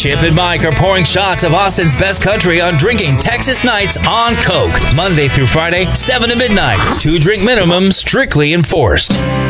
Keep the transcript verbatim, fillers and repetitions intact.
Chip and Mike are pouring shots of Austin's best country on Drinking Texas Nights on Coke. Monday through Friday, seven to midnight. Two drink minimum strictly enforced.